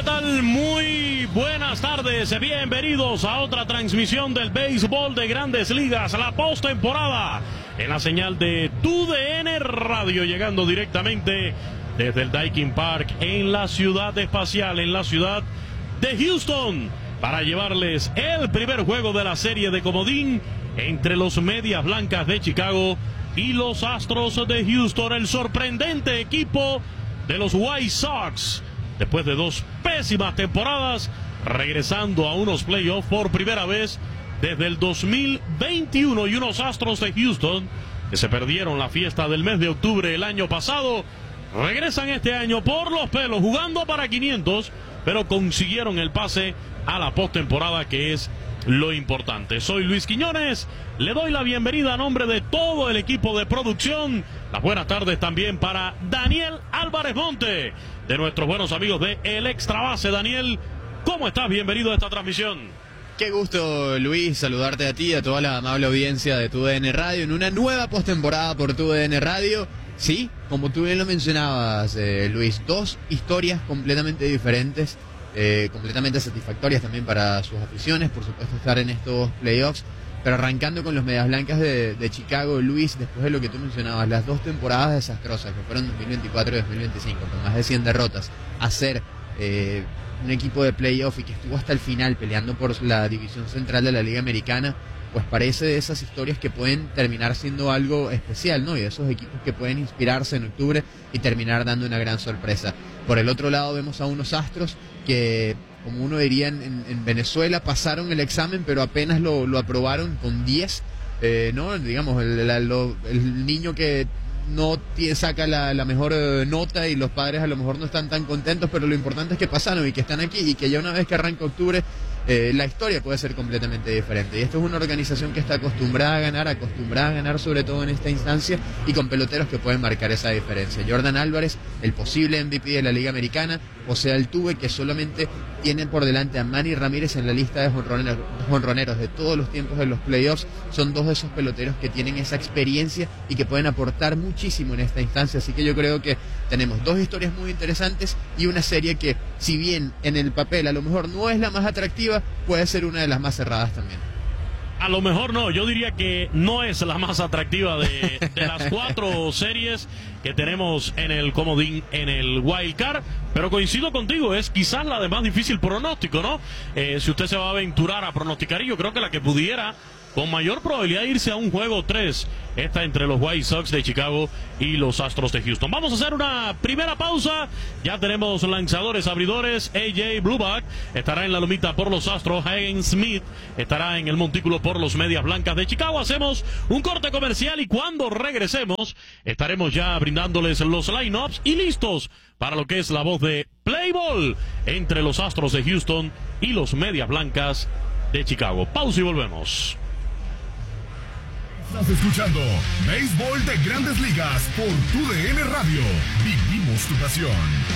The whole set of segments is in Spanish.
¿qué tal? Muy buenas tardes, bienvenidos a otra transmisión del béisbol de Grandes Ligas, la postemporada en la señal de TUDN Radio, llegando directamente desde el Daikin Park en la ciudad espacial, en la ciudad de Houston, para llevarles el primer juego de la serie de comodín entre los Medias Blancas de Chicago y los Astros de Houston, el sorprendente equipo de los White Sox, después de dos pésimas temporadas, regresando a unos playoffs por primera vez desde el 2021, y unos Astros de Houston que se perdieron la fiesta del mes de octubre el año pasado, regresan este año por los pelos, jugando para 500, pero consiguieron el pase a la postemporada, que es lo importante. Soy Luis Quiñones, le doy la bienvenida a nombre de todo el equipo de producción. Las buenas tardes también para Daniel Álvarez Monte, de nuestros buenos amigos de El Extra Base. Daniel, ¿cómo estás? Bienvenido a esta transmisión. Qué gusto, Luis, saludarte a ti y a toda la amable audiencia de TUDN Radio en una nueva postemporada por TUDN Radio. Sí, como tú bien lo mencionabas, Luis, dos historias completamente diferentes, completamente satisfactorias también para sus aficiones, por supuesto, estar en estos playoffs, pero arrancando con los Medias Blancas de Chicago, Luis, después de lo que tú mencionabas, las dos temporadas desastrosas que fueron 2024 y 2025, con más de 100 derrotas, hacer un equipo de playoff y que estuvo hasta el final peleando por la división central de la Liga Americana, pues parece de esas historias que pueden terminar siendo algo especial, ¿no? Y de esos equipos que pueden inspirarse en octubre y terminar dando una gran sorpresa. Por el otro lado vemos a unos Astros que, como uno diría en Venezuela, pasaron el examen, pero apenas lo aprobaron con 10, ¿no? Digamos, el niño que no saca la mejor nota, y los padres a lo mejor no están tan contentos, pero lo importante es que pasaron y que están aquí, y que ya una vez que arranca octubre, la historia puede ser completamente diferente. Y esto es una organización que está acostumbrada a ganar sobre todo en esta instancia, y con peloteros que pueden marcar esa diferencia. Jordan Álvarez, el posible MVP de la Liga Americana, José Altuve, que solamente tiene por delante a Manny Ramírez en la lista de jonroneros de todos los tiempos de los playoffs. Son dos de esos peloteros que tienen esa experiencia y que pueden aportar muchísimo en esta instancia. Así que yo creo que tenemos dos historias muy interesantes y una serie que, si bien en el papel a lo mejor no es la más atractiva, puede ser una de las más cerradas también. A lo mejor no, yo diría que no es la más atractiva de las cuatro series que tenemos en el comodín, en el Wild Card, pero coincido contigo, es quizás la de más difícil pronóstico, ¿no? Si usted se va a aventurar a pronosticar, y yo creo que la que pudiera con mayor probabilidad irse a un juego 3 está entre los White Sox de Chicago y los Astros de Houston. Vamos a hacer una primera pausa. Ya tenemos lanzadores, abridores. AJ Bruback estará en la lomita por los Astros. Hagen Smith estará en el montículo por los Medias Blancas de Chicago. Hacemos un corte comercial y cuando regresemos estaremos ya brindándoles los lineups y listos para lo que es la voz de Play Ball entre los Astros de Houston y los Medias Blancas de Chicago. Pausa y volvemos. Estás escuchando Béisbol de Grandes Ligas por TUDN Radio. Vivimos tu pasión.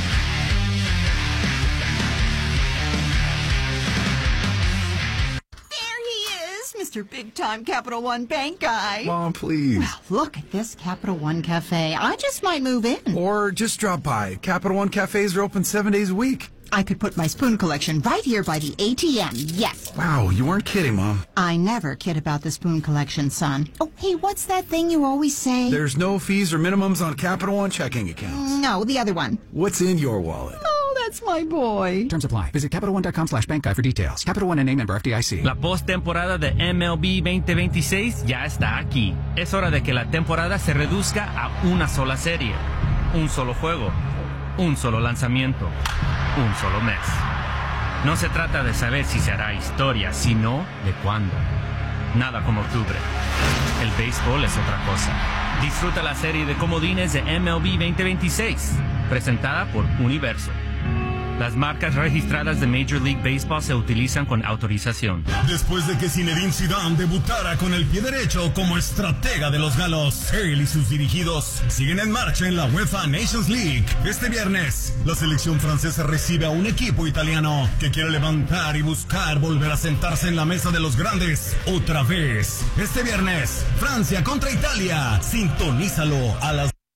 There he is, Mr. Big Time Capital One Bank guy. Mom, please. Well, look at this Capital One Cafe. I just might move in. Or just drop by. Capital One cafes are open 7 days a week. I could put my spoon collection right here by the ATM, yes. Wow, you weren't kidding, Mom. I never kid about the spoon collection, son. Oh, hey, what's that thing you always say? There's no fees or minimums on Capital One checking accounts. No, the other one. What's in your wallet? Oh, that's my boy. Terms apply. Visit CapitalOne.com/bank guide for details. Capital One N.A. member FDIC. La postemporada de MLB 2026 ya está aquí. Es hora de que la temporada se reduzca a una sola serie, un solo juego, un solo lanzamiento, un solo mes. No se trata de saber si se hará historia, sino de cuándo. Nada como octubre. El béisbol es otra cosa. Disfruta la serie de comodines de MLB 2026, presentada por Universo. Las marcas registradas de Major League Baseball se utilizan con autorización. Después de que Zinedine Zidane debutara con el pie derecho como estratega de los galos, él y sus dirigidos siguen en marcha en la UEFA Nations League. Este viernes, la selección francesa recibe a un equipo italiano que quiere levantar y buscar volver a sentarse en la mesa de los grandes otra vez. Este viernes, Francia contra Italia. Sintonízalo a las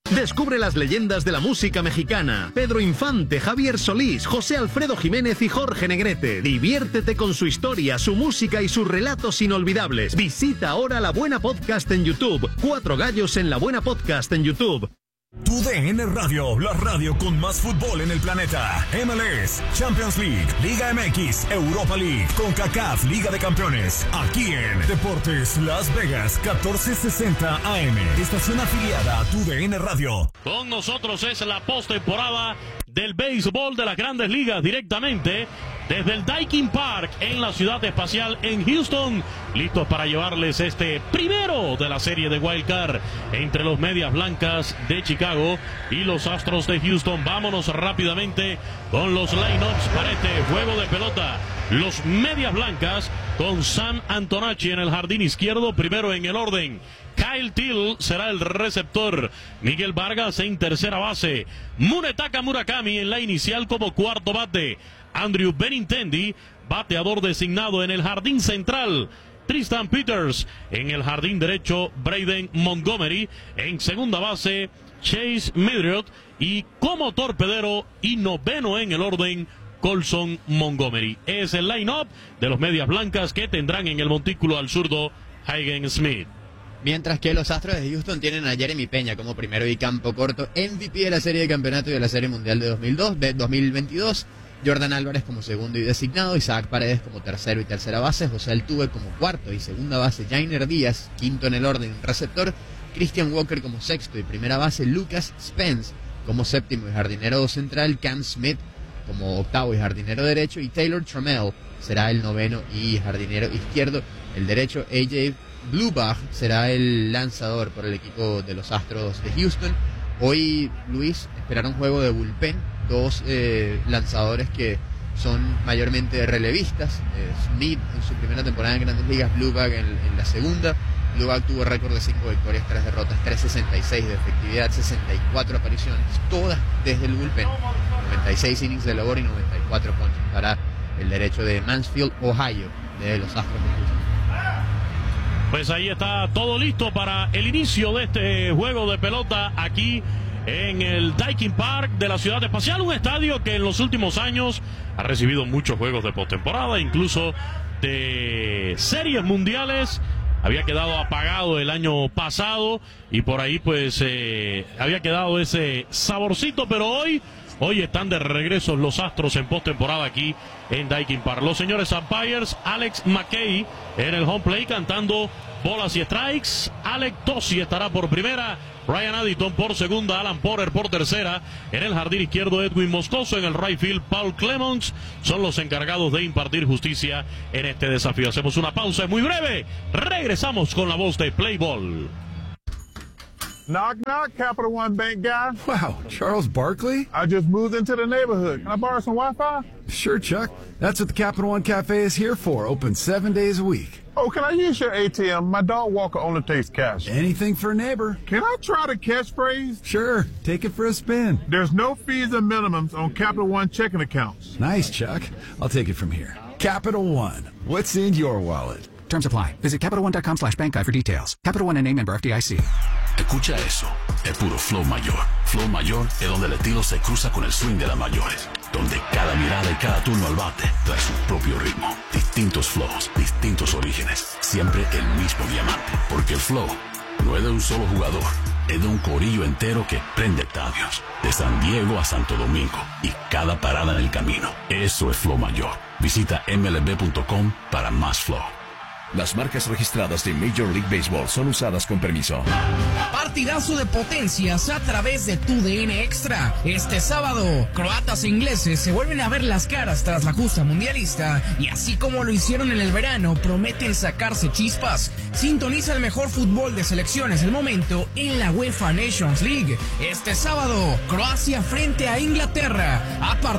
Descubre las leyendas de la música mexicana. Pedro Infante, Javier Solís, José Alfredo Jiménez y Jorge Negrete. Diviértete con su historia, su música y sus relatos inolvidables. Visita ahora La Buena Podcast en YouTube. 4 gallos en La Buena Podcast en YouTube. TUDN Radio, la radio con más fútbol en el planeta. MLS, Champions League, Liga MX, Europa League, CONCACAF, Liga de Campeones. Aquí en Deportes Las Vegas, 1460 AM. Estación afiliada a TUDN Radio. Con nosotros es la postemporada del béisbol de las Grandes Ligas directamente desde el Daikin Park en la Ciudad Espacial en Houston, listos para llevarles este primero de la serie de Wild Card entre los Medias Blancas de Chicago y los Astros de Houston. Vámonos rápidamente con los lineups para este juego de pelota. Los Medias Blancas con Sam Antonacci en el jardín izquierdo, primero en el orden. Kyle Till será el receptor. Miguel Vargas en tercera base. Munetaka Murakami en la inicial como cuarto bate. Andrew Benintendi, bateador designado en el jardín central. Tristan Peters en el jardín derecho. Braden Montgomery en segunda base. Chase Midriot y como torpedero y noveno en el orden, Colson Montgomery. Es el line-up de los Medias Blancas que tendrán en el montículo al zurdo Hagen Smith. Mientras que los Astros de Houston tienen a Jeremy Peña como primero y campo corto, MVP de la Serie de Campeonato y de la Serie Mundial de 2022. Jordan Álvarez como segundo y designado, Isaac Paredes como tercero y tercera base, José Altuve como cuarto y segunda base, Jainer Díaz, quinto en el orden, receptor, Christian Walker como sexto y primera base, Lucas Spence como séptimo y jardinero central, Cam Smith como octavo y jardinero derecho, y Taylor Trammell será el noveno y jardinero izquierdo. El derecho, AJ Blubach será el lanzador por el equipo de los Astros de Houston. Hoy, Luis, esperará un juego de bullpen, dos lanzadores que son mayormente relevistas. Smith en su primera temporada en Grandes Ligas, Blubach en la segunda. Blubach tuvo récord de 5 victorias, 3 derrotas, 3.66 de efectividad, 64 apariciones, todas desde el bullpen, 96 innings de labor y 94 ponches para el derecho de Mansfield, Ohio, de los Astros de Houston. Pues ahí está todo listo para el inicio de este juego de pelota aquí en el Daikin Park de la Ciudad Espacial, un estadio que en los últimos años ha recibido muchos juegos de postemporada, incluso de series mundiales. Había quedado apagado el año pasado y por ahí pues había quedado ese saborcito, pero hoy están de regreso los Astros en postemporada aquí en Daikin Park. Los señores umpires, Alex McKay en el home plate cantando bolas y strikes. Alec Tossi estará por primera. Ryan Addington por segunda, Alan Porter por tercera. En el jardín izquierdo, Edwin Moscoso. En el right field, Paul Clemons. Son los encargados de impartir justicia en este desafío. Hacemos una pausa, es muy breve. Regresamos con la voz de Play Ball. Knock, knock, Capital One Bank guy. Wow, Charles Barkley? I just moved into the neighborhood. Can I borrow some Wi-Fi? Sure, Chuck. That's what the Capital One Cafe is here for. Open 7 days a week. Oh, can I use your ATM? My dog walker only takes cash. Anything for a neighbor. Can I try the catchphrase? Sure, take it for a spin. There's no fees or minimums on Capital One checking accounts. Nice, Chuck. I'll take it from here. Capital One. What's in your wallet? Terms apply. Visit CapitalOne.com/bankguide for details. Capital One N.A. member FDIC. Escucha eso, es puro flow mayor. Flow mayor es donde el estilo se cruza con el swing de las mayores. Donde cada mirada y cada turno al bate trae su propio ritmo. Distintos flows, distintos orígenes. Siempre el mismo diamante. Porque el flow no es de un solo jugador. Es de un corillo entero que prende estadios. De San Diego a Santo Domingo. Y cada parada en el camino. Eso es flow mayor. Visita mlb.com para más flow. Las marcas registradas de Major League Baseball son usadas con permiso. Partidazo de potencias a través de TUDN Extra. Este sábado, croatas e ingleses se vuelven a ver las caras tras la justa mundialista y así como lo hicieron en el verano, prometen sacarse chispas. Sintoniza el mejor fútbol de selecciones del momento en la UEFA Nations League. Este sábado, Croacia frente a Inglaterra.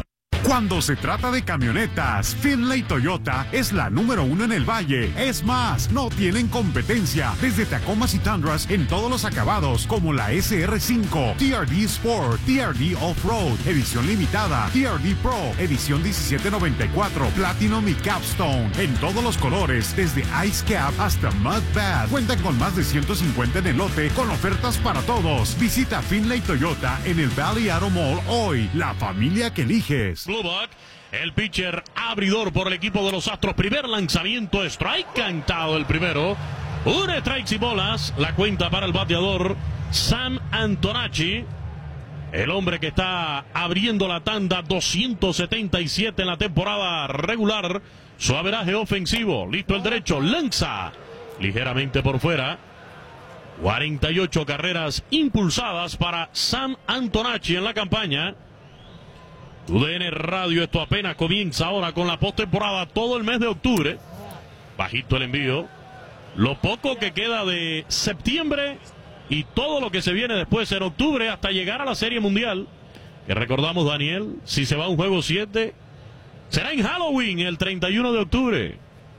Cuando se trata de camionetas, Finlay Toyota es la número 1 en el valle. Es más, no tienen competencia. Desde Tacomas y Tundras en todos los acabados, como la SR5, TRD Sport, TRD Off-Road, edición limitada, TRD Pro, edición 1794, Platinum y Capstone, en todos los colores, desde Ice Cap hasta Mud Bad. Cuentan con más de 150 en el lote, con ofertas para todos. Visita Finlay Toyota en el Valley Auto Mall hoy. La familia que eliges. Bluebuck, el pitcher abridor por el equipo de los Astros. Primer lanzamiento, strike cantado el primero. Un strike y bolas. La cuenta para el bateador Sam Antonacci. El hombre que está abriendo la tanda, 277 en la temporada regular. Su averaje ofensivo. Listo el derecho. Lanza ligeramente por fuera. 48 carreras impulsadas para Sam Antonacci en la campaña. TUDN Radio, esto apenas comienza ahora con la postemporada todo el mes de octubre. Bajito el envío. Lo poco que queda de septiembre y todo lo que se viene después en octubre hasta llegar a la Serie Mundial. Que recordamos, Daniel, si se va a un juego 7, será en Halloween el 31 de octubre.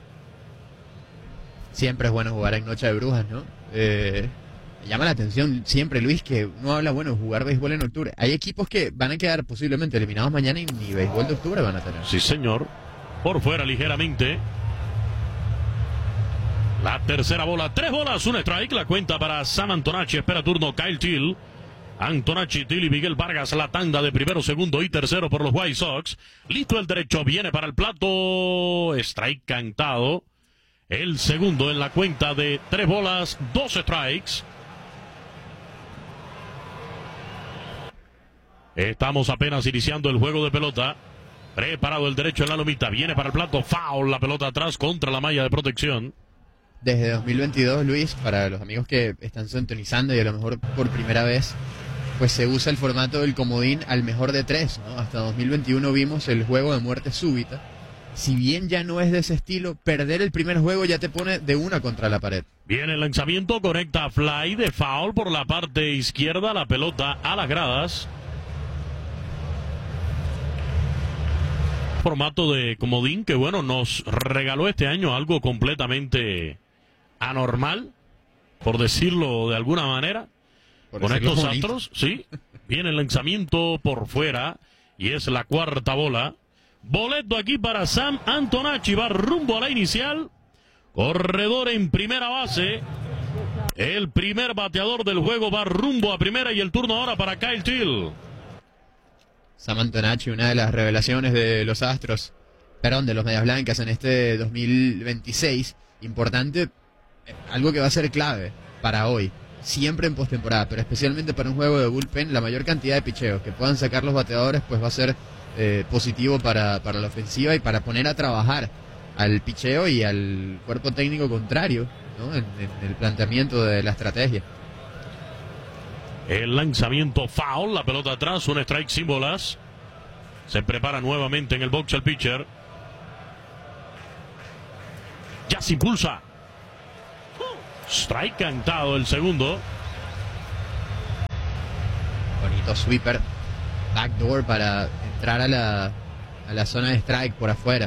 Siempre es bueno jugar en Noche de Brujas, ¿no? Me llama la atención siempre, Luis, que uno habla, bueno, jugar béisbol en octubre. Hay equipos que van a quedar posiblemente eliminados mañana y ni béisbol de octubre van a tener. Sí, señor. Por fuera ligeramente. La tercera bola, 3 bolas, un strike. La cuenta para Sam Antonacci. Espera turno Kyle Till. Antonacci, Till y Miguel Vargas. La tanda de primero, segundo y tercero por los White Sox. Listo el derecho, viene para el plato. Strike cantado. El segundo en la cuenta de 3 bolas, 2 strikes. Estamos apenas iniciando el juego de pelota. Preparado el derecho en la lomita. Viene para el plato. Foul. La pelota atrás contra la malla de protección. Desde 2022, Luis, para los amigos que están sintonizando y a lo mejor por primera vez, pues se usa el formato del comodín al mejor de 3, ¿no? Hasta 2021 vimos el juego de muerte súbita. Si bien ya no es de ese estilo, perder el primer juego ya te pone de una contra la pared. Viene el lanzamiento, conecta fly de foul por la parte izquierda. La pelota a las gradas. Formato de comodín que, bueno, nos regaló este año algo completamente anormal, por decirlo de alguna manera, con estos Astros. Sí, viene el lanzamiento por fuera y es la cuarta bola. Boleto aquí para Sam Antonacci, va rumbo a la inicial. Corredor en primera base. El primer bateador del juego va rumbo a primera y el turno ahora para Kyle Till. Sam Antonacci, una de las revelaciones de los Astros, perdón, de los Medias Blancas en este 2026. Importante, algo que va a ser clave para hoy, siempre en postemporada, pero especialmente para un juego de bullpen, la mayor cantidad de picheos que puedan sacar los bateadores, pues va a ser positivo para la ofensiva y para poner a trabajar al picheo y al cuerpo técnico contrario, ¿no? en el planteamiento de la estrategia. El lanzamiento foul, la pelota atrás, un strike sin bolas. Se prepara nuevamente en el box el pitcher. Ya se impulsa. Strike cantado el segundo. Bonito sweeper. Backdoor para entrar a la zona de strike por afuera.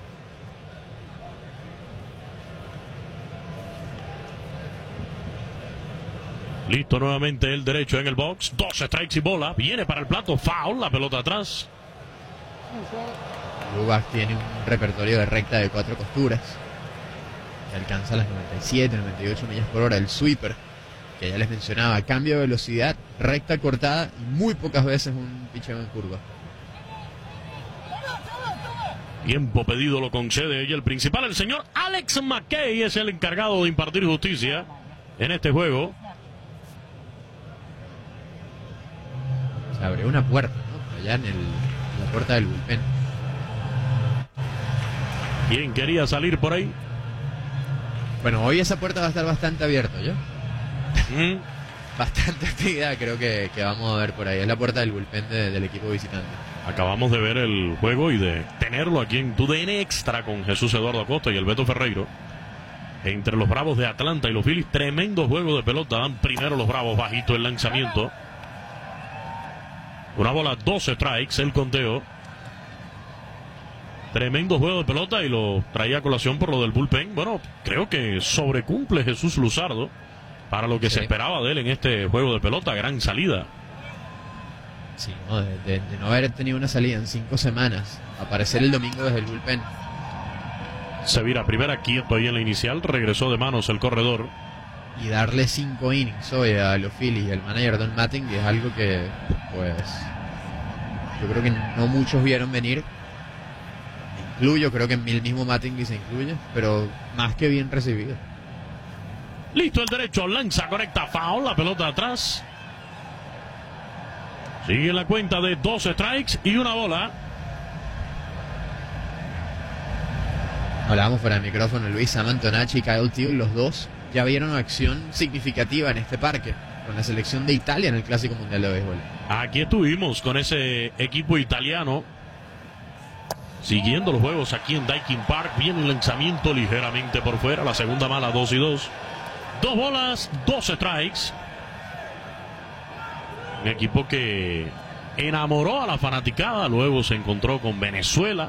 Listo nuevamente el derecho en el box. 2 strikes y bola. Viene para el plato. Foul. La pelota atrás. Bluebuck tiene un repertorio de recta de 4 costuras. Que alcanza las 97, 98 millas por hora. El sweeper, que ya les mencionaba. Cambio de velocidad, recta cortada y muy pocas veces un picheo en curva. Tiempo pedido lo concede ella el principal. El señor Alex McKay es el encargado de impartir justicia en este juego. Se abrió una puerta, ¿no? Allá en la puerta del bullpen. ¿Quién quería salir por ahí? Bueno, hoy esa puerta va a estar bastante abierta, ¿yo? Bastante actividad creo que vamos a ver por ahí. Es la puerta del bullpen del equipo visitante. Acabamos de ver el juego y de tenerlo aquí en TUDN Extra con Jesús Eduardo Acosta y el Beto Ferreiro. Entre los Bravos de Atlanta y los Phillies, tremendo juego de pelota. Dan primero los Bravos, bajito el lanzamiento. Una bola, 2 strikes, el conteo. Tremendo juego de pelota y lo traía a colación por lo del bullpen. Bueno, creo que sobrecumple Jesús Luzardo para lo que se esperaba de él en este juego de pelota. Gran salida. Sí, no, de no haber tenido una salida en 5 semanas, aparecer el domingo desde el bullpen. Se vira primera, quieto ahí en la inicial, regresó de manos el corredor. Y darle 5 innings hoy a los Phillies y al manager Don Mattingly es algo que, pues, yo creo que no muchos vieron venir. Me incluyo, creo que el mismo Mattingly se incluye, pero más que bien recibido. Listo el derecho, lanza correcta, foul, la pelota atrás. Sigue la cuenta de 2 strikes y 1 bola. Hablábamos fuera del micrófono, Luis, Sam Antonacci y Kyle Teal, los dos ya vieron acción significativa en este parque, con la selección de Italia en el Clásico Mundial de Béisbol. Aquí estuvimos con ese equipo italiano, siguiendo los juegos aquí en Daikin Park. Viene el lanzamiento ligeramente por fuera, la segunda mala, 2-2. 2 bolas, 2 strikes. Un equipo que enamoró a la fanaticada, luego se encontró con Venezuela,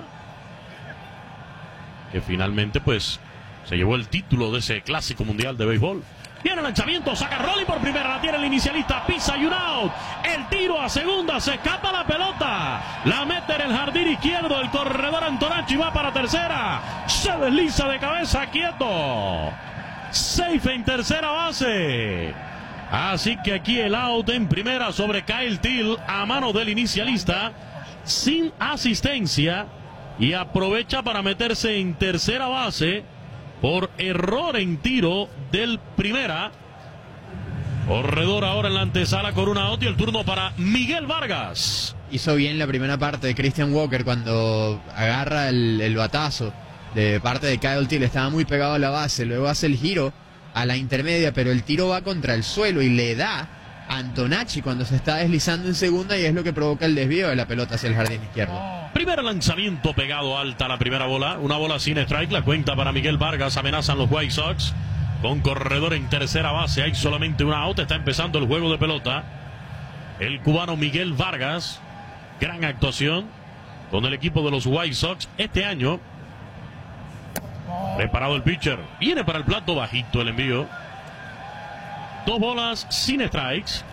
que finalmente pues se llevó el título de ese Clásico Mundial de Béisbol. Viene el lanzamiento, saca Rolling por primera, la tiene el inicialista, pisa y un out. El tiro a segunda, se escapa la pelota, la mete en el jardín izquierdo, el corredor Antonacci va para tercera, se desliza de cabeza, quieto. Safe en tercera base. Así que aquí el out en primera sobre Kyle Teal a mano del inicialista, sin asistencia, y aprovecha para meterse en tercera base por error en tiro del primera. Corredor ahora en la antesala con una out y el turno para Miguel Vargas. Hizo bien la primera parte de Christian Walker cuando agarra el batazo de parte de Kyle Teal. Estaba muy pegado a la base, luego hace el giro a la intermedia, pero el tiro va contra el suelo y le da a Antonacci cuando se está deslizando en segunda, y es lo que provoca el desvío de la pelota hacia el jardín izquierdo. Primer lanzamiento pegado alta la primera bola, una bola sin strike, la cuenta para Miguel Vargas. Amenazan los White Sox con corredor en tercera base, hay solamente una out, está empezando el juego de pelota. El cubano Miguel Vargas, gran actuación con el equipo de los White Sox este año. Preparado el pitcher, viene para el plato, bajito el envío. 2 bolas sin strikes.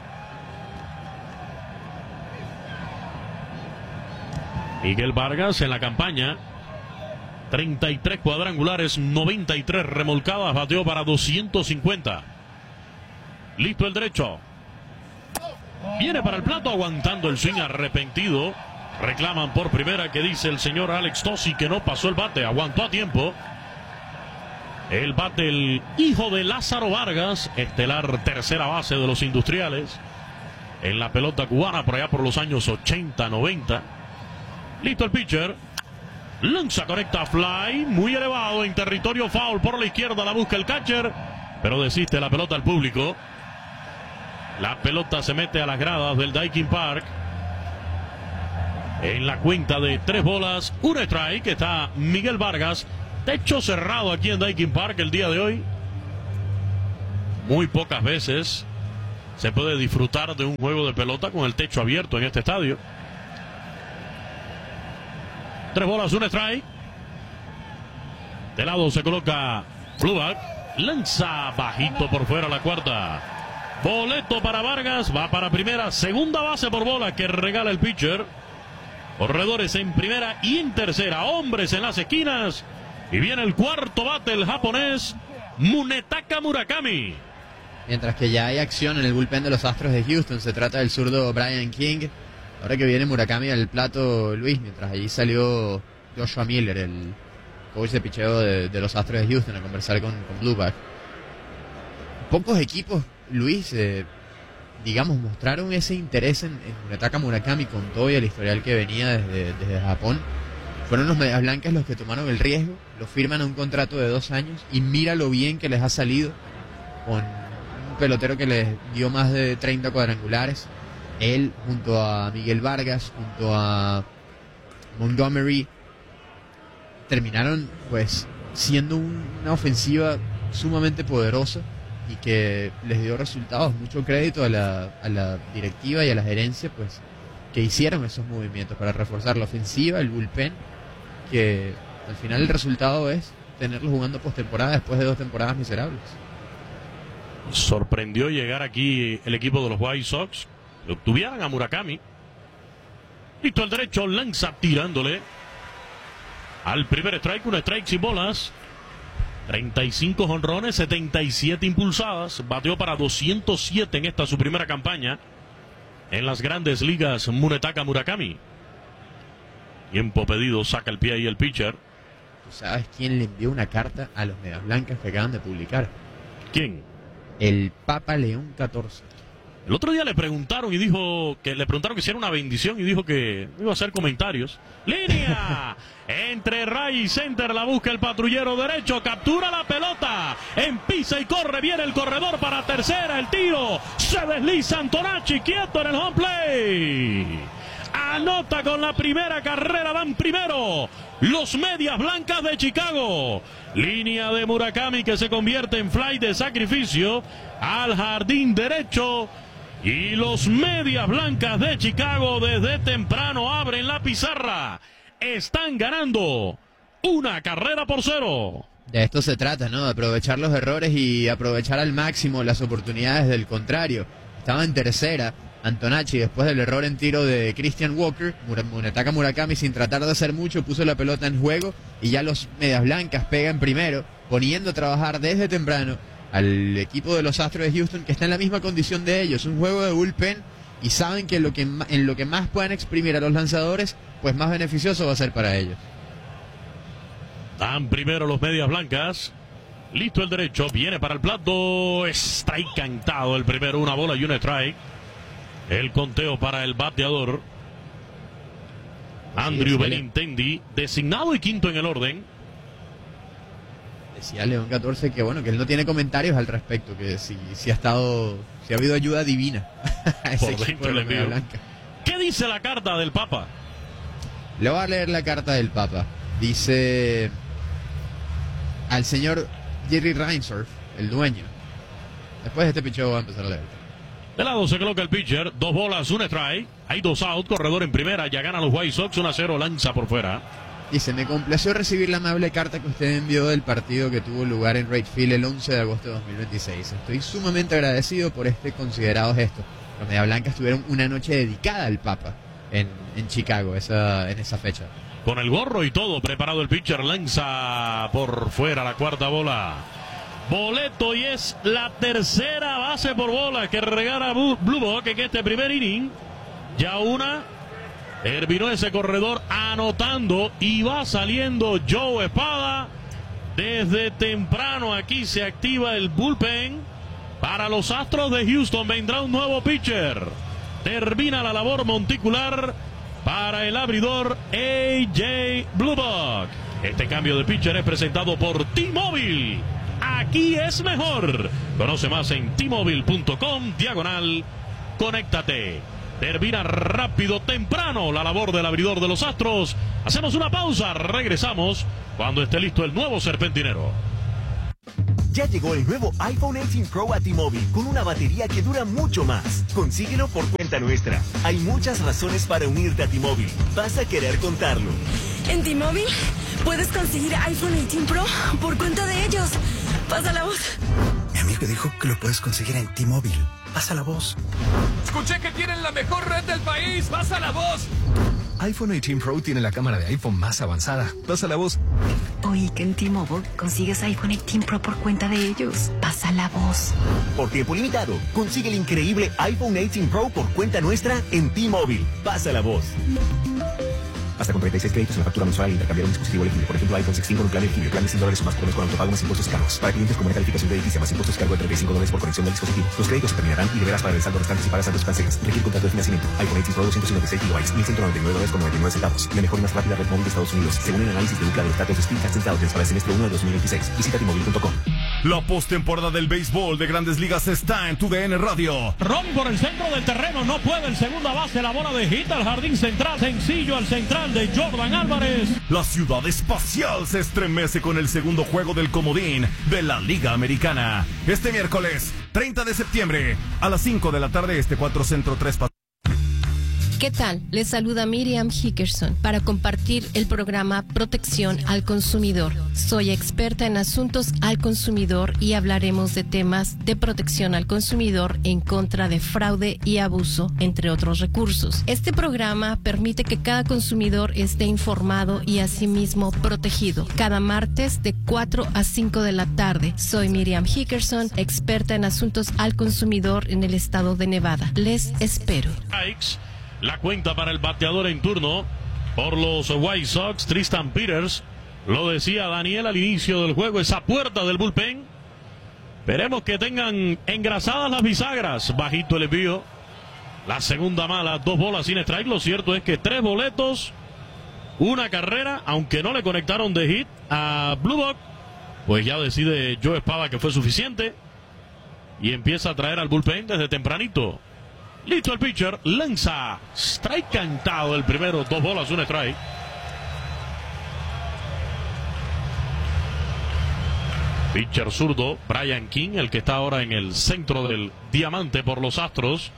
Miguel Vargas en la campaña, 33 cuadrangulares, 93 remolcadas, bateó para 250. Listo el derecho, viene para el plato, aguantando el swing arrepentido. Reclaman por primera, que dice el señor Alex Tosi que no pasó el bate, aguantó a tiempo. El bate, el hijo de Lázaro Vargas, estelar tercera base de los Industriales en la pelota cubana por allá por los años 80, 90. Listo el pitcher, lanza correcta, fly, muy elevado en territorio foul por la izquierda, la busca el catcher, pero desiste la pelota al público. La pelota se mete a las gradas del Daikin Park. En la cuenta de 3 bolas, 1 strike, está Miguel Vargas. Techo cerrado aquí en Daikin Park el día de hoy. Muy pocas veces se puede disfrutar de un juego de pelota con el techo abierto en este estadio. 3 bolas, 1 strike. De lado se coloca Fluback. Lanza bajito por fuera la cuarta. Boleto para Vargas, va para primera. Segunda base por bola que regala el pitcher. Corredores en primera y en tercera. Hombres en las esquinas. Y viene el cuarto bate, el japonés Munetaka Murakami. Mientras que ya hay acción en el bullpen de los Astros de Houston. Se trata del zurdo Brian King. Ahora que viene Murakami al plato, Luis, mientras allí salió Joshua Miller, el coach de picheo de los Astros de Houston, a conversar con Blueback. Pocos equipos, Luis, digamos, mostraron ese interés en Munetaka Murakami con todo y el historial que venía desde Japón. Fueron los Medias Blancas los que tomaron el riesgo, lo firman a un contrato de 2 años y mira lo bien que les ha salido con un pelotero que les dio más de 30 cuadrangulares. Él junto a Miguel Vargas, junto a Montgomery, terminaron pues siendo una ofensiva sumamente poderosa y que les dio resultados. Mucho crédito a la directiva y a la gerencia, pues, que hicieron esos movimientos para reforzar la ofensiva, el bullpen, que al final el resultado es tenerlo jugando postemporada después de 2 temporadas miserables. Sorprendió llegar aquí el equipo de los White Sox. Obtuvieran a Murakami. Listo el derecho, lanza tirándole al primer strike, un strike sin bolas. 35 jonrones, 77 impulsadas. Bateó para 207 en esta su primera campaña en las grandes ligas. Munetaka Murakami. Tiempo pedido, saca el pie ahí el pitcher. ¿Tú sabes quién le envió una carta a los Medias Blancas que acaban de publicar? ¿Quién? El Papa León XIV. El otro día le preguntaron que si era una bendición y dijo que iba a hacer comentarios. ¡Línea! Entre Ray y center la busca el patrullero derecho. Captura la pelota. Empisa y corre. Viene el corredor para tercera. El tiro. Se desliza Antonacci. Quieto en el home play. Anota con la primera carrera. Van primero los Medias Blancas de Chicago. Línea de Murakami que se convierte en fly de sacrificio al jardín derecho. Y los Medias Blancas de Chicago desde temprano abren la pizarra. Están ganando 1-0. De esto se trata, ¿no? De aprovechar los errores y aprovechar al máximo las oportunidades del contrario. Estaba en tercera Antonacci después del error en tiro de Christian Walker. Munetaka Murakami, sin tratar de hacer mucho, puso la pelota en juego y ya los Medias Blancas pegan primero, poniendo a trabajar desde temprano al equipo de los Astros de Houston, que está en la misma condición de ellos, un juego de bullpen, y saben que en lo que más puedan exprimir a los lanzadores, pues más beneficioso va a ser para ellos. Dan primero los Medias Blancas. Listo el derecho, viene para el plato. Strike cantado el primero, 1 bola y 1 strike. El conteo para el bateador Andrew Benintendi, designado y quinto en el orden. Decía León 14 que bueno, que él no tiene comentarios al respecto, que si ha habido ayuda divina a ese por equipo dentro de le la Media envío. Blanca. ¿Qué dice la carta del Papa? Le voy a leer la carta del Papa. Dice al señor Jerry Reinsdorf, el dueño. Después de este picheo voy a empezar a leer. De lado se coloca el pitcher, 2 bolas, 1 strike. Hay 2 out, corredor en primera, ya ganan los White Sox, 1-0, lanza por fuera. Dice, me complació recibir la amable carta que usted envió del partido que tuvo lugar en Wright Field el 11 de agosto de 2026. Estoy sumamente agradecido por este considerado gesto. Los Medias Blancas tuvieron una noche dedicada al Papa en Chicago en esa fecha. Con el gorro y todo, preparado el pitcher, lanza por fuera la cuarta bola. Boleto, y es la tercera base por bola que regala Blue Book en este primer inning. Ya una. Terminó ese corredor anotando y va saliendo Joe Espada. Desde temprano aquí se activa el bullpen. Para los Astros de Houston vendrá un nuevo pitcher. Termina la labor monticular para el abridor A.J. Blue Book. Este cambio de pitcher es presentado por T-Mobile. Aquí es mejor. Conoce más en T-Mobile.com/conéctate. Termina rápido, temprano, la labor del abridor de los Astros. Hacemos una pausa, regresamos cuando esté listo el nuevo serpentinero. Ya llegó el nuevo iPhone 18 Pro a T-Mobile con una batería que dura mucho más. Consíguelo por cuenta nuestra. Hay muchas razones para unirte a T-Mobile. Vas a querer contarlo. En T-Mobile puedes conseguir iPhone 18 Pro por cuenta de ellos. Pasa la voz. Mi amigo dijo que lo puedes conseguir en T-Mobile. Pasa la voz. Escuché que tienen la mejor red del país. Pasa la voz. iPhone 18 Pro tiene la cámara de iPhone más avanzada. Pasa la voz. Oí que en T-Mobile consigues iPhone 18 Pro por cuenta de ellos. Pasa la voz. Por tiempo limitado, consigue el increíble iPhone 18 Pro por cuenta nuestra en T-Mobile. Pasa la voz. Hasta con 36 créditos en la factura mensual al intercambiar un dispositivo elegible. Por ejemplo, iPhone 16 con un plan elegible. Plan de $100 o más por mes con autopago más impuestos cargos. Para clientes con buena calificación de edificio más impuestos cargo de $35 por conexión del dispositivo. Los créditos se terminarán y deberás pagar el saldo restante si pagas saldos canceles. Requiere contrato de financiamiento. iPhone 18 Pro 256 GB, $1.199.99. La mejor y más rápida red móvil de Estados Unidos, según el análisis de UCLA de los datos de Speedtest Intelligence para el semestre 1 de 2026. Visita T-Mobile.com. La postemporada del béisbol de Grandes Ligas está en TUDN Radio. Ron por el centro del terreno, no puede el segunda base, la bola de hit al jardín central, sencillo al central de Jordan Álvarez. La ciudad espacial se estremece con el segundo juego del comodín de la Liga Americana. Este miércoles, 30 de septiembre, a las 5 de la tarde, 4 Centro 3 ¿Qué tal? Les saluda Miriam Hickerson para compartir el programa Protección al Consumidor. Soy experta en asuntos al consumidor y hablaremos de temas de protección al consumidor en contra de fraude y abuso, entre otros recursos. Este programa permite que cada consumidor esté informado y asimismo protegido. Cada martes de 4 a 5 de la tarde. Soy Miriam Hickerson, experta en asuntos al consumidor en el estado de Nevada. Les espero. La cuenta para el bateador en turno por los White Sox, Tristan Peters. Lo decía Daniel al inicio del juego, esa puerta del bullpen. Esperemos que tengan engrasadas las bisagras. Bajito el envío. La segunda mala, 2 bolas sin strike. Lo cierto es que 3 boletos, una carrera, aunque no le conectaron de hit a Blue Book, pues ya decide Joe Espada que fue suficiente y empieza a traer al bullpen desde tempranito. Listo el pitcher, lanza, strike cantado el primero, 2 bolas, un strike. Pitcher zurdo, Brian King, el que está ahora en el centro del diamante por los Astros.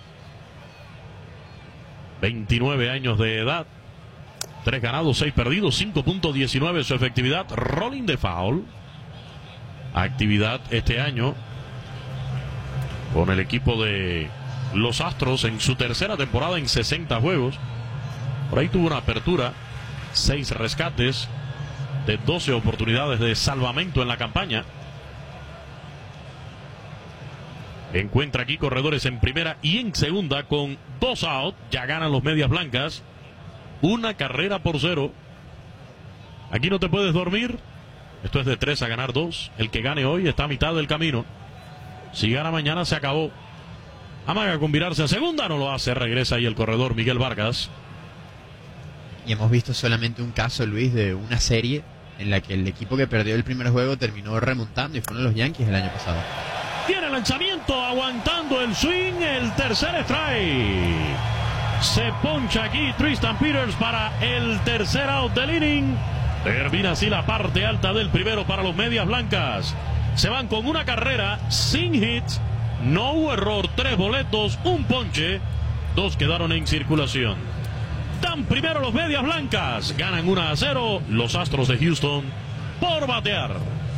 29 años de edad, 3 ganados, 6 perdidos, 5.19 su efectividad, rolling de foul. Actividad este año con el equipo de los Astros en su tercera temporada en 60 juegos. Por ahí tuvo una apertura, 6 rescates de 12 oportunidades de salvamento en la campaña. Encuentra aquí corredores en primera y en segunda con 2 out. Ya ganan los Medias Blancas. 1 carrera por 0. Aquí no te puedes dormir. Esto es de 3 a ganar 2. El que gane hoy está a mitad del camino. Si gana mañana se acabó. Amaga con virarse a segunda, no lo hace. Regresa ahí el corredor Miguel Vargas. Y hemos visto solamente un caso, Luis, de una serie en la que el equipo que perdió el primer juego terminó remontando y fueron los Yankees el año pasado. Tiene lanzamiento, aguantando el swing, el tercer strike. Se poncha aquí Tristan Peters para el tercer out del inning. Termina así la parte alta del primero para los Medias Blancas. Se van con una carrera, sin hits. No hubo error, 3 boletos, un ponche, 2 quedaron en circulación. Dan primero los Medias Blancas, ganan 1-0 los Astros de Houston por batear.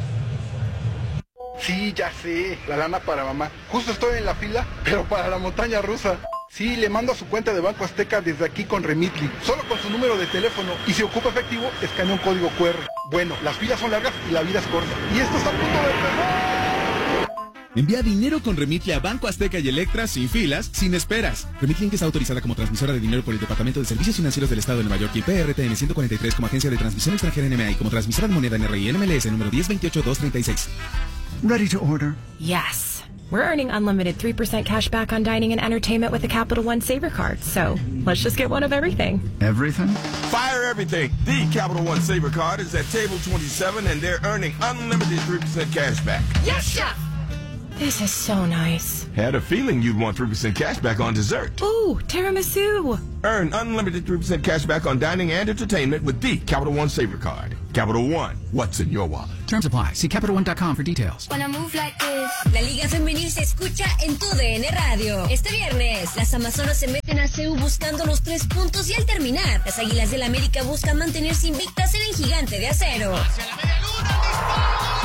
Sí, ya sé, la lana para mamá. Justo estoy en la fila, pero para la montaña rusa. Sí, le mando a su cuenta de Banco Azteca desde aquí con Remitly, solo con su número de teléfono, y si ocupa efectivo, escanea un código QR. Bueno, las filas son largas y la vida es corta. Y esto está a punto de empezar. Envía dinero con Remitly a Banco Azteca y Electra sin filas, sin esperas. Remitly está autorizada como transmisora de dinero por el Departamento de Servicios Financieros del Estado de Nueva York y PRTN 143 como agencia de transmisión extranjera NMA y como transmisora de moneda NRI NMLS número 1028236. Ready to order? Yes. We're earning unlimited 3% cash back on dining and entertainment with the Capital One Saver Card, so let's just get one of everything. Everything? Fire everything. The Capital One Saver Card is at table 27 and they're earning unlimited 3% cash back. Yes, Chef! This is so nice. Had a feeling you'd want 3% cash back on dessert. Ooh, tiramisu. Earn unlimited 3% cash back on dining and entertainment with the Capital One Saver Card. Capital One, what's in your wallet? Terms apply. See CapitalOne.com for details. La Liga Femenil se escucha en tu DN Radio. Este viernes, las Amazonas se meten a CU buscando los 3 puntos y al terminar, las Águilas del América buscan mantenerse invictas en el Gigante de Acero. ¡Hacia la media luna!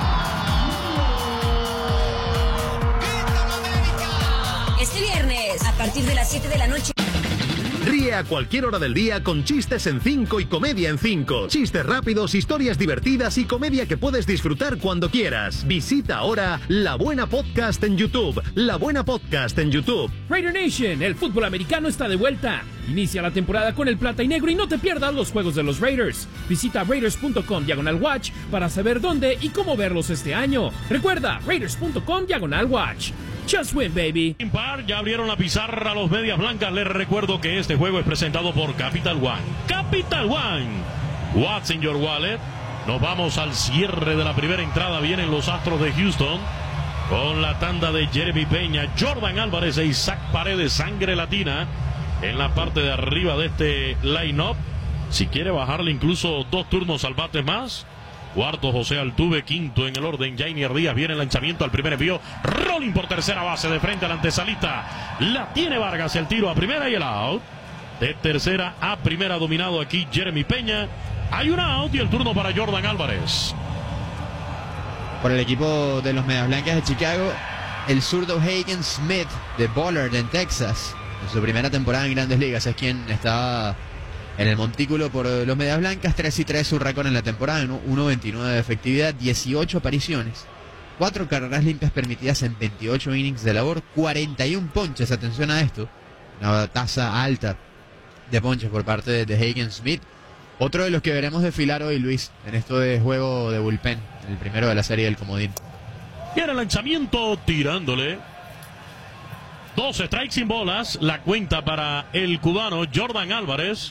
Este viernes, a partir de las 7 de la noche. Ríe a cualquier hora del día con chistes en 5 y comedia en 5. Chistes rápidos, historias divertidas y comedia que puedes disfrutar cuando quieras. Visita ahora La Buena Podcast en YouTube. La Buena Podcast en YouTube. Raider Nation, el fútbol americano está de vuelta. Inicia la temporada con el plata y negro y no te pierdas los juegos de los Raiders. Visita raiders.com/watch para saber dónde y cómo verlos este año. Recuerda, raiders.com/watch. Just win, baby. Ya abrieron la pizarra los Medias Blancas. Les recuerdo que este juego es presentado por Capital One. Capital One. What's in your wallet? Nos vamos al cierre de la primera entrada. Vienen los Astros de Houston con la tanda de Jeremy Peña, Jordan Álvarez e Isaac Paredes. Sangre latina en la parte de arriba de este line-up. Si quiere bajarle incluso 2 turnos al bate más. Cuarto José Altuve, quinto en el orden Jainier Díaz. Viene el lanzamiento al primer envío, rolling por tercera base de frente al antesalista. La tiene Vargas, el tiro a primera y el out. De tercera a primera dominado aquí Jeremy Peña. Hay una out y el turno para Jordan Álvarez. Por el equipo de los Medias Blancas de Chicago, el zurdo Hagen Smith de Ballard en Texas. En su primera temporada en Grandes Ligas es quien está en el montículo por los Medias Blancas. 3-3 su récord en la temporada, 1.29 de efectividad, 18 apariciones, 4 carreras limpias permitidas en 28 innings de labor, 41 ponches. Atención a esto, una tasa alta de ponches por parte de Hagen Smith. Otro de los que veremos desfilar hoy, Luis, en esto de juego de bullpen, el primero de la serie del comodín. Viene el lanzamiento tirándole. 2 strikes sin bolas. La cuenta para el cubano Jordan Álvarez.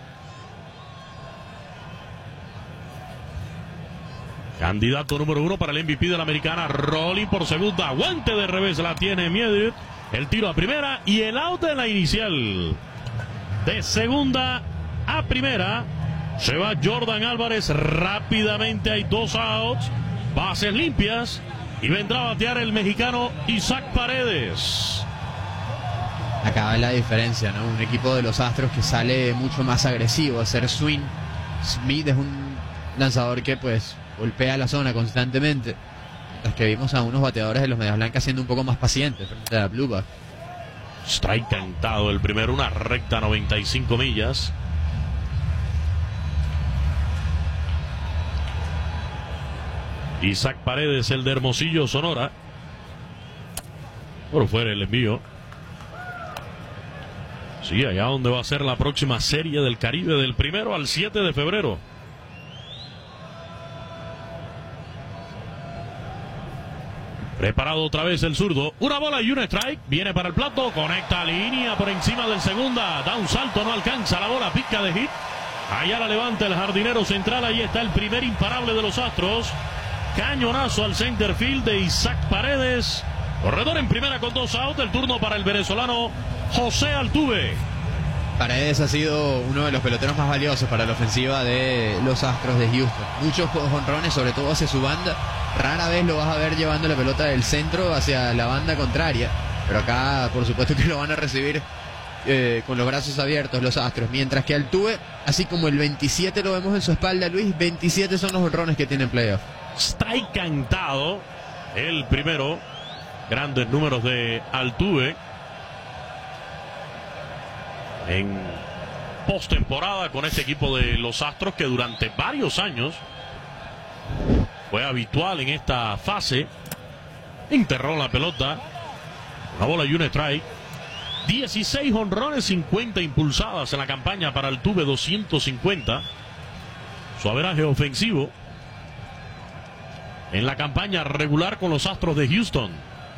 Candidato número 1 para el MVP de la americana. Rolling por segunda. Guante de revés la tiene Miedit. El tiro a primera y el out en la inicial. De segunda a primera. Se va Jordan Álvarez rápidamente. Hay 2 outs. Bases limpias. Y vendrá a batear el mexicano Isaac Paredes. Acá la diferencia, ¿no? Un equipo de los Astros que sale mucho más agresivo a hacer swing. Smith es un lanzador que pues golpea la zona constantemente. Mientras que vimos a unos bateadores de los Medias Blancas siendo un poco más pacientes frente a la Blue Bat. Strike cantado el primero, una recta 95 millas. Isaac Paredes, el de Hermosillo, Sonora. Por fuera el envío. Sí, allá donde va a ser la próxima serie del Caribe, del 1 al 7 de febrero. Preparado otra vez el zurdo. Una bola y un strike. Viene para el plato. Conecta línea por encima del segunda. Da un salto, no alcanza la bola. Pica de hit. Allá la levanta el jardinero central. Ahí está el primer imparable de los Astros. Cañonazo al center field de Isaac Paredes. Corredor en primera con 2 outs. El turno para el venezolano José Altuve. Paredes ha sido uno de los peloteros más valiosos para la ofensiva de los Astros de Houston. Muchos jonrones, sobre todo hacia su banda. Rara vez lo vas a ver llevando la pelota del centro hacia la banda contraria. Pero acá, por supuesto que lo van a recibir con los brazos abiertos los Astros. Mientras que Altuve, así como el 27 lo vemos en su espalda, Luis, 27 son los jonrones que tiene en playoff. Strike cantado. El primero. Grandes números de Altuve. En postemporada con este equipo de los Astros que durante varios años fue habitual en esta fase. Enterró la pelota. Una bola y un strike. 16 jonrones, 50 impulsadas en la campaña para Altuve, 250. Su averaje ofensivo en la campaña regular con los Astros de Houston.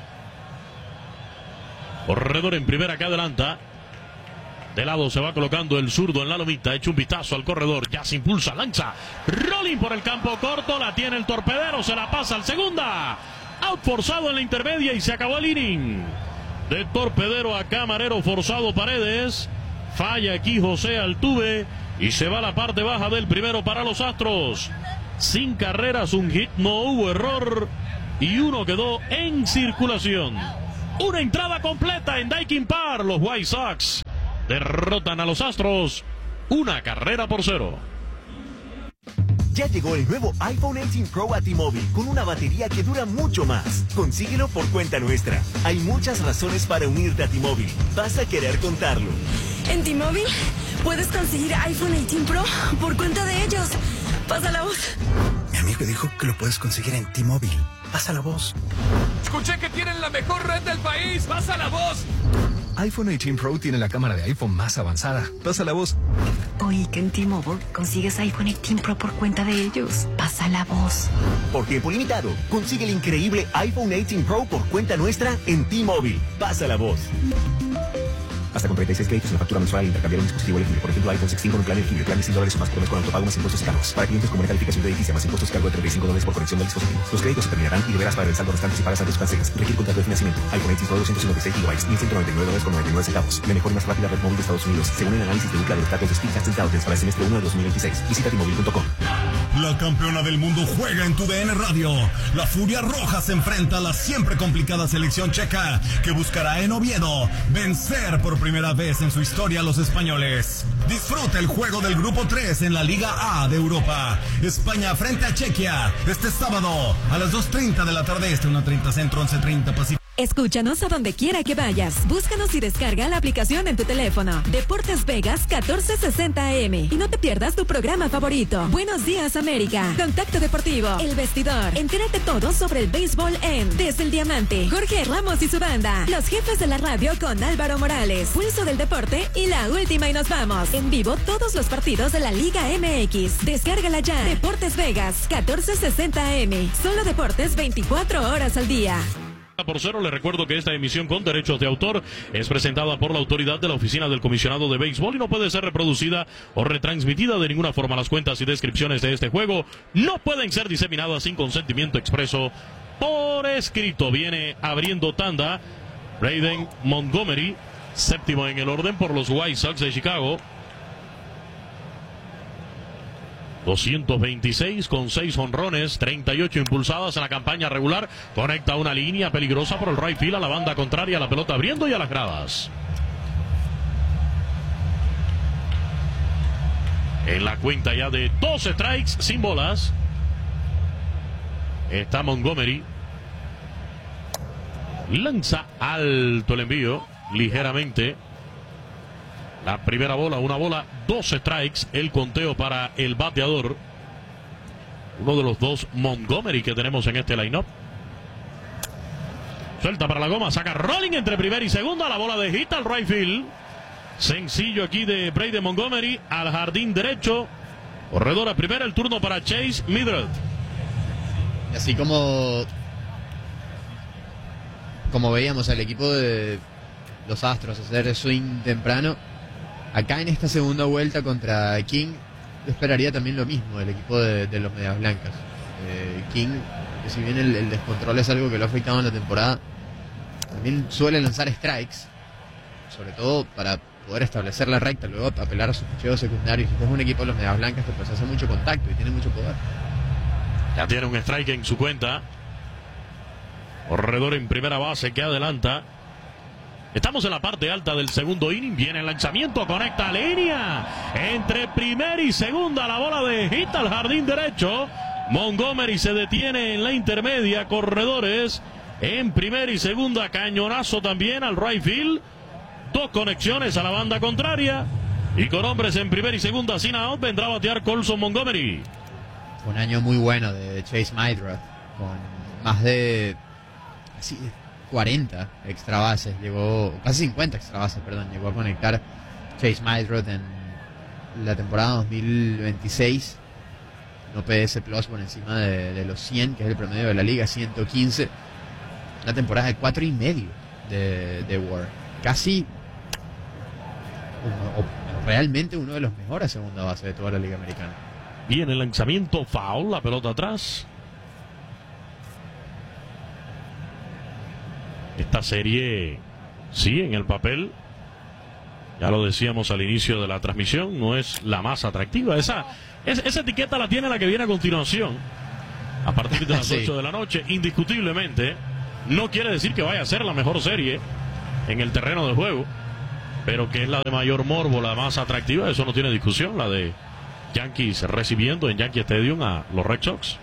Corredor en primera que adelanta. De lado se va colocando el zurdo en la lomita. Echa un vistazo al corredor. Ya se impulsa, lanza. Rolling por el campo corto. La tiene el torpedero. Se la pasa al segunda. Out forzado en la intermedia y se acabó el inning. De torpedero a camarero forzado Paredes. Falla aquí José Altuve. Y se va a la parte baja del primero para los Astros. Sin carreras, un hit. No hubo error. Y uno quedó en circulación. Una entrada completa en Daikin Park. Los White Sox derrotan a los Astros 1-0. Ya llegó el nuevo iPhone 18 Pro a T-Mobile con una batería que dura mucho más. Consíguelo por cuenta nuestra. Hay muchas razones para unirte a T-Mobile. Vas a querer contarlo. En T-Mobile puedes conseguir iPhone 18 Pro por cuenta de ellos. Pasa la voz. Mi amigo dijo que lo puedes conseguir en T-Mobile. Pasa la voz. Escuché que tienen la mejor red del país. Pasa la voz. iPhone 18 Pro tiene la cámara de iPhone más avanzada. Pasa la voz. Oí que en T-Mobile consigues iPhone 18 Pro por cuenta de ellos. Pasa la voz. Por tiempo limitado, consigue el increíble iPhone 18 Pro por cuenta nuestra en T-Mobile. Pasa la voz. Hasta con 36 créditos en la factura mensual al intercambiar un dispositivo elegible. Por ejemplo, iPhone 16 con un plan elegible. Plan de $100 o más por mes con autopago más impuestos y cargos. Para clientes con buena calificación de edificio más impuestos cargo de $35 por conexión del dispositivo. Los créditos se terminarán y deberás pagar el saldo restante si pagas antes cancelas. Requiere contrato de financiamiento. iPhone 18 Pro 256 GB, $1.199,99. La mejor y más rápida red móvil de Estados Unidos, según el análisis de UCLA de los datos de Speedtest Intelligence para el semestre 1 de 2026. Visita T-Mobile.com. La campeona del mundo juega en TUDN Radio. La Furia Roja se enfrenta a la siempre complicada selección checa, que buscará en Oviedo vencer por primera primera vez en su historia los españoles. Disfruta el juego del Grupo 3 en la Liga A de Europa. España frente a Chequia. Este sábado a las 2:30 de la tarde, 1:30 Centro, 11:30 Pacífico. Escúchanos a donde quiera que vayas. Búscanos y descarga la aplicación en tu teléfono. Deportes Vegas 1460 AM. Y no te pierdas tu programa favorito. Buenos Días América. Contacto Deportivo. El Vestidor. Entérate todo sobre el béisbol en Desde el Diamante. Jorge Ramos y su banda. Los jefes de la radio con Álvaro Morales. Pulso del Deporte y la última y nos vamos. En vivo todos los partidos de la Liga MX. Descárgala ya. Deportes Vegas 1460 AM. Solo deportes 24 horas al día. Por cero, les recuerdo que esta emisión con derechos de autor es presentada por la autoridad de la Oficina del Comisionado de Béisbol y no puede ser reproducida o retransmitida de ninguna forma. Las cuentas y descripciones de este juego no pueden ser diseminadas sin consentimiento expreso por escrito. Viene abriendo tanda Brayden Montgomery, séptimo en el orden por los White Sox de Chicago. 226 con 6 jonrones, 38 impulsadas en la campaña regular. Conecta una línea peligrosa por el right field a la banda contraria, la pelota abriendo y a las gradas. En la cuenta ya de 2 strikes sin bolas está Montgomery. Lanza alto el envío, ligeramente. La primera bola, una bola, 2 strikes, el conteo para el bateador. Uno de los dos Montgomery que tenemos en este line-up. Suelta para la goma, saca rolling entre primera y segunda, la bola de hit al right field. Sencillo aquí de Brayden Montgomery al jardín derecho. Corredor a primera, el turno para Chase Mildred. Y así como veíamos al equipo de los Astros hacer swing temprano, acá en esta segunda vuelta contra King, yo esperaría también lo mismo del equipo de los Medias Blancas. King, que si bien el descontrol es algo que lo ha afectado en la temporada, también suele lanzar strikes, sobre todo para poder establecer la recta, luego apelar a sus picheos secundarios. Si es un equipo de los Medias Blancas que pues hace mucho contacto y tiene mucho poder. Ya tiene un strike en su cuenta. Corredor en primera base que adelanta. Estamos en la parte alta del segundo inning. Viene el lanzamiento, conecta línea entre primera y segunda. La bola de hit al jardín derecho. Montgomery se detiene en la intermedia. Corredores en primera y segunda. Cañonazo también al right field. 2 conexiones a la banda contraria. Y con hombres en primera y segunda sin out, vendrá a batear Colson Montgomery. Fue un año muy bueno de Chase Mildred, con más de 40 extra bases, casi 50 extra bases, llegó a conectar Chase Mildred en la temporada 2026. No PS Plus por encima de los 100, que es el promedio de la liga, 115. La temporada de 4.5 de WAR. Casi realmente uno de los mejores segunda base de toda la liga americana. Viene el lanzamiento, foul, la pelota atrás. Esta serie, sí, en el papel, ya lo decíamos al inicio de la transmisión, no es la más atractiva. Esa etiqueta la tiene la que viene a continuación, a partir de las 8 de la noche, indiscutiblemente. No quiere decir que vaya a ser la mejor serie en el terreno de juego, pero que es la de mayor morbo, la más atractiva, eso no tiene discusión. La de Yankees recibiendo en Yankee Stadium a los Red Sox.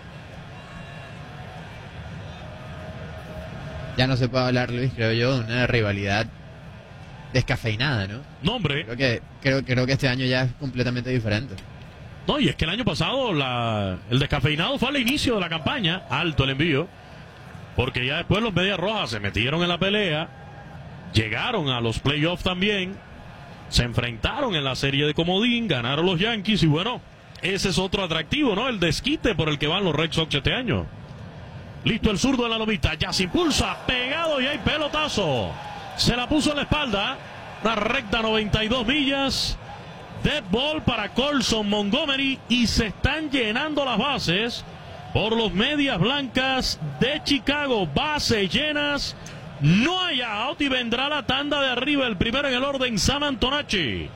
Ya no se puede hablar, Luis, creo yo, de una rivalidad descafeinada, ¿no? No, hombre. Creo que este año ya es completamente diferente. No, y es que el año pasado el descafeinado fue al inicio de la campaña, alto el envío, porque ya después los Medias Rojas se metieron en la pelea, llegaron a los playoffs también, se enfrentaron en la serie de comodín, ganaron los Yankees y bueno, ese es otro atractivo, ¿no? El desquite por el que van los Red Sox este año. Listo el zurdo en la lomita, ya se impulsa, pegado y hay pelotazo. Se la puso en la espalda, una recta 92 millas. Dead ball para Colson Montgomery y se están llenando las bases por los Medias Blancas de Chicago. Bases llenas, no hay out y vendrá la tanda de arriba, el primero en el orden, Sam Antonacci.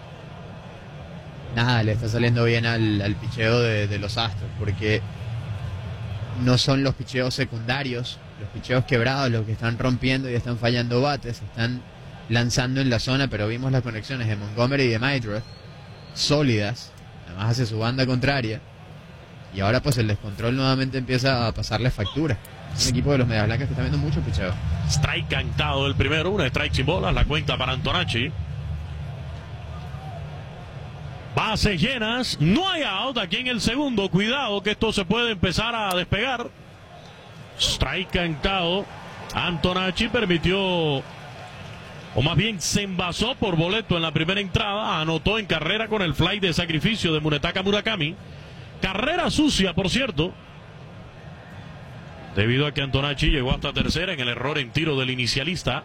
Nada, le está saliendo bien al picheo de los Astros, porque no son los picheos secundarios, los picheos quebrados los que están rompiendo y están fallando bates, están lanzando en la zona, pero vimos las conexiones de Montgomery y de Maidroth sólidas, además hacia su banda contraria, y ahora pues el descontrol nuevamente empieza a pasarle factura. Es un equipo de los Medias Blancas que está viendo mucho picheo. Strike cantado el primero, una strike sin bolas, la cuenta para Antonacci. Bases llenas, no hay out aquí en el segundo. Cuidado que esto se puede empezar a despegar. Strike cantado. Antonacci permitió, o más bien se envasó por boleto en la primera entrada. Anotó en carrera con el fly de sacrificio de Munetaka Murakami. Carrera sucia, por cierto, debido a que Antonacci llegó hasta tercera en el error en tiro del inicialista.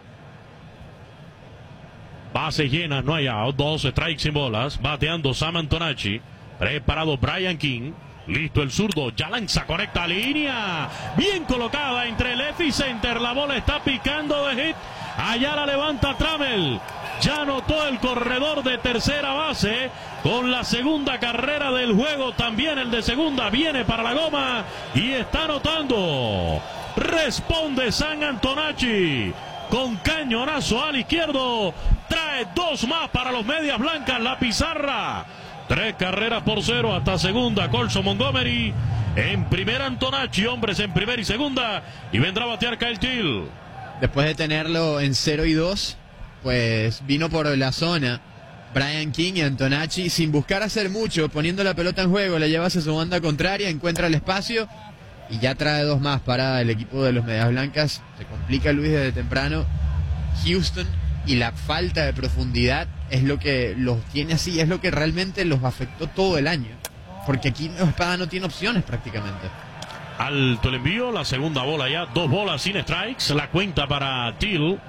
Bases llenas, no hay out, 2 strikes sin bolas. Bateando Sam Antonacci. Preparado Brian King. Listo el zurdo, ya lanza, conecta línea. Bien colocada entre left y center. La bola está picando de hit. Allá la levanta Trammell. Ya anotó el corredor de tercera base. Con la segunda carrera del juego, también el de segunda viene para la goma. Y está anotando. Responde Sam Antonacci. Con cañonazo al izquierdo. Trae 2 más para los Medias Blancas. La pizarra. 3 carreras por 0 hasta segunda. Colson Montgomery. En primera Antonacci. Hombres en primera y segunda. Y vendrá a batear Kyle Till. Después de tenerlo en 0-2, pues vino por la zona Brian King y Antonacci sin buscar hacer mucho. Poniendo la pelota en juego. La lleva hacia su banda contraria. Encuentra el espacio. Y ya trae 2 más para el equipo de los Medias Blancas. Se complica Luis desde temprano. Houston y la falta de profundidad es lo que los tiene así, es lo que realmente los afectó todo el año. Porque aquí Espada no tiene opciones prácticamente. Alto el envío, la segunda bola ya, 2 bolas sin strikes, la cuenta para Till.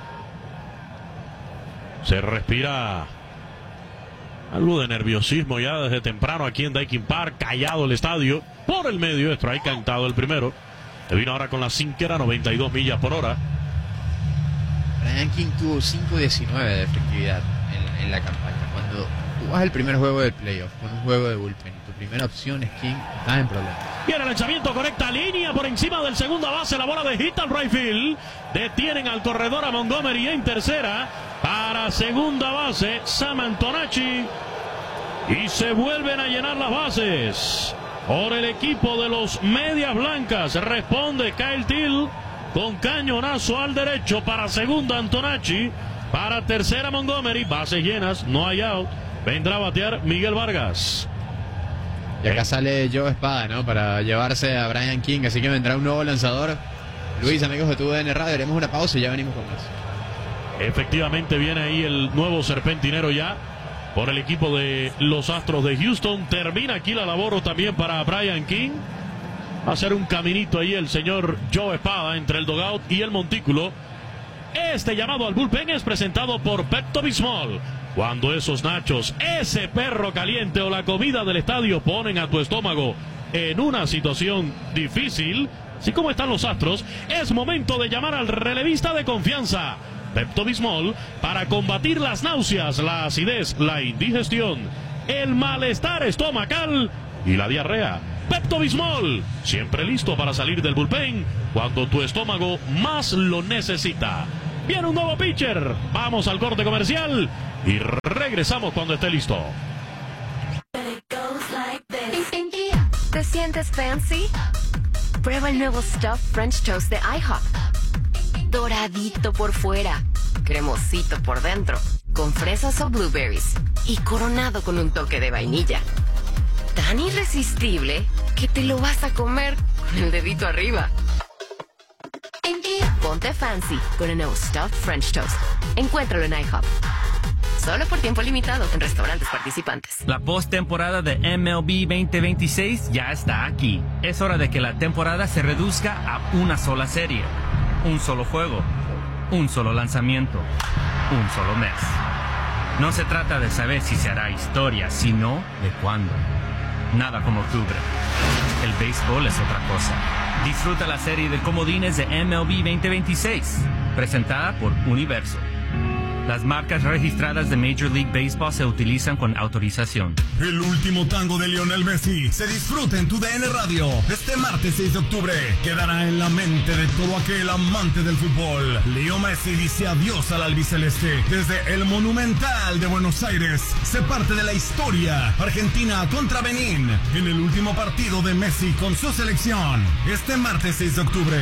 Se respira algo de nerviosismo ya desde temprano aquí en Daikin Park, callado el estadio. Por el medio, strike cantado el primero. Que vino ahora con la sinker a 92 millas por hora. Brian King tuvo 5.19 de efectividad en la campaña. Cuando tú vas al primer juego del playoff con un juego de bullpen y tu primera opción es King, estás en problemas. Viene el lanzamiento, conecta línea por encima del segunda base, la bola de hit al right field. Detienen al corredor a Montgomery en tercera. Para segunda base, Sam Antonacci. Y se vuelven a llenar las bases. Por el equipo de los Medias Blancas responde Kyle Till con cañonazo al derecho. Para segunda Antonacci. Para tercera Montgomery. Bases llenas, no hay out. Vendrá a batear Miguel Vargas. Y acá sale Joe Espada, ¿no? Para llevarse a Brian King. Así que vendrá un nuevo lanzador. Luis, amigos de TUDN Radio, haremos una pausa y ya venimos con más. Efectivamente viene ahí el nuevo serpentinero ya por el equipo de los Astros de Houston. Termina aquí la labor también para Brian King. Va a hacer un caminito ahí el señor Joe Espada entre el dugout y el montículo. Este llamado al bullpen es presentado por Pepto-Bismol. Cuando esos nachos, ese perro caliente o la comida del estadio ponen a tu estómago en una situación difícil, así como están los Astros, es momento de llamar al relevista de confianza, Pepto-Bismol, para combatir las náuseas, la acidez, la indigestión, el malestar estomacal y la diarrea. Pepto-Bismol, siempre listo para salir del bullpen cuando tu estómago más lo necesita. Viene un nuevo pitcher. Vamos al corte comercial y regresamos cuando esté listo. ¿Te sientes fancy? Prueba el nuevo Stuffed French Toast de IHOP. Doradito por fuera, cremosito por dentro, con fresas o blueberries y coronado con un toque de vainilla. Tan irresistible que te lo vas a comer con el dedito arriba. Ponte fancy con el nuevo Stuffed French Toast. Encuéntralo en IHOP. Solo por tiempo limitado en restaurantes participantes. La postemporada de MLB 2026 ya está aquí. Es hora de que la temporada se reduzca a una sola serie, un solo juego, un solo lanzamiento, un solo mes. No se trata de saber si se hará historia, sino de cuándo. Nada como octubre. El béisbol es otra cosa. Disfruta la serie de comodines de MLB 2026, presentada por Universo. Las marcas registradas de Major League Baseball se utilizan con autorización. El último tango de Lionel Messi se disfruta en tu DN Radio. Este martes 6 de octubre quedará en la mente de todo aquel amante del fútbol. Leo Messi dice adiós al albiceleste. Desde el Monumental de Buenos Aires se parte de la historia. Argentina contra Benín en el último partido de Messi con su selección. Este martes 6 de octubre.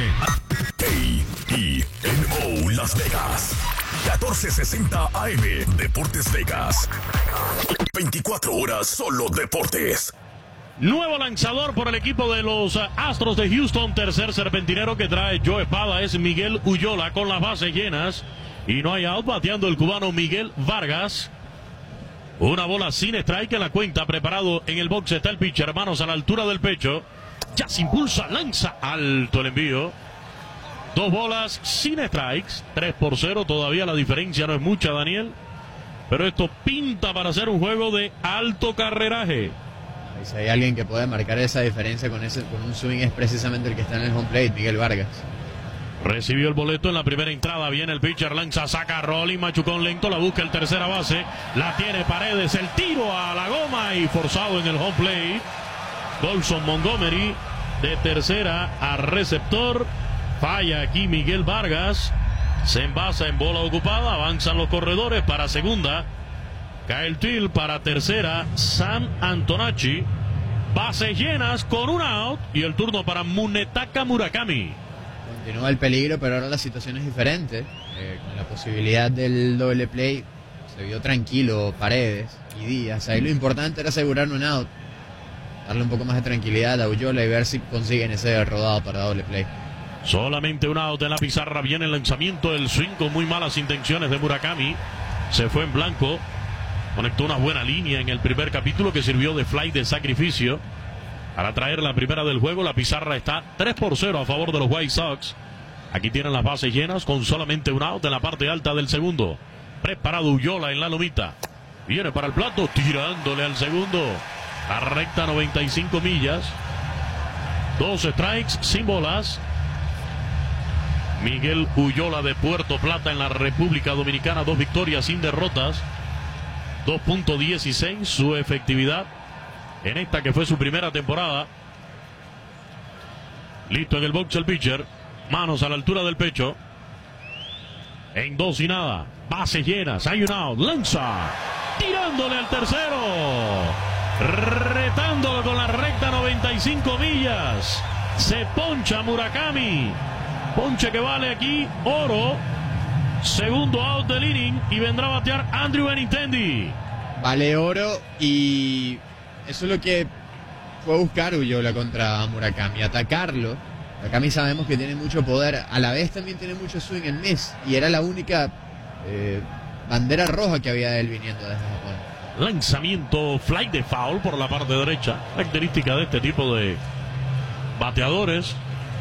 KENO Las Vegas. 1460 AM, Deportes Vegas. 24 horas solo deportes. Nuevo lanzador por el equipo de los Astros de Houston. Tercer serpentinero que trae Joe Espada es Miguel Ullola con las bases llenas. Y no hay out, bateando el cubano Miguel Vargas. Una bola sin strike en la cuenta. Preparado en el box está el pitcher. Manos a la altura del pecho. Ya se impulsa, lanza alto el envío. 2 bolas sin strikes, 3-0, todavía la diferencia no es mucha, Daniel, pero esto pinta para ser un juego de alto carreraje. Si hay alguien que puede marcar esa diferencia con un swing es precisamente el que está en el home plate, Miguel Vargas. Recibió el boleto en la primera entrada, viene el pitcher, lanza, saca rolling, machucón lento, la busca el tercera base, la tiene Paredes, el tiro a la goma y forzado en el home plate. Golson Montgomery de tercera a receptor. Falla aquí Miguel Vargas. Se envasa en bola ocupada. Avanzan los corredores para segunda. Cae el tilt para tercera. Sam Antonacci. Bases llenas con un out. Y el turno para Munetaka Murakami. Continúa el peligro, pero ahora la situación es diferente. Con la posibilidad del doble play, se vio tranquilo Paredes y Díaz. Ahí lo importante era asegurar un out. Darle un poco más de tranquilidad a Ullola y ver si consiguen ese rodado para doble play. Solamente un out en la pizarra. Viene el lanzamiento del swing con muy malas intenciones de Murakami. Se fue en blanco. Conectó una buena línea en el primer capítulo que sirvió de fly de sacrificio para traer la primera del juego. La pizarra está 3-0 a favor de los White Sox. Aquí tienen las bases llenas con solamente un out en la parte alta del segundo. Preparado Ullola en la lomita. Viene para el plato, tirándole al segundo. A recta 95 millas. 2 strikes sin bolas. Miguel Ullola de Puerto Plata en la República Dominicana. 2 victorias sin derrotas. 2.16 su efectividad en esta que fue su primera temporada. Listo en el box el pitcher. Manos a la altura del pecho. En 2-0. Bases llenas. Hay un out. Lanza. Tirándole al tercero. Retándolo con la recta 95 millas. Se poncha Murakami. Ponche que vale aquí oro. Segundo out del inning y vendrá a batear Andrew Benintendi. Vale oro y eso es lo que fue a buscar Ullola contra Murakami, atacarlo. Murakami sabemos que tiene mucho poder, a la vez también tiene mucho swing en miss y era la única bandera roja que había de él viniendo desde Japón. Lanzamiento fly de foul por la parte derecha, característica de este tipo de bateadores.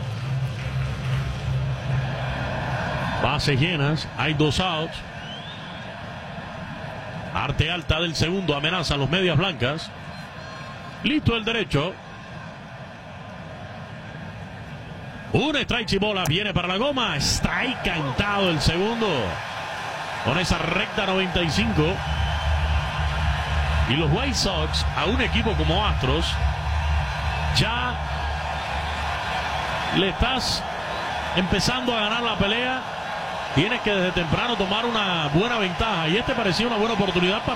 Bases llenas, hay 2 outs. Arte alta del segundo, amenazan los medias blancas. Listo el derecho. Un strike y bola, viene para la goma. Está ahí cantado el segundo. Con esa recta 95. Y los White Sox, a un equipo como Astros, ya le estás empezando a ganar la pelea. Tienes que desde temprano tomar una buena ventaja y parecía una buena oportunidad para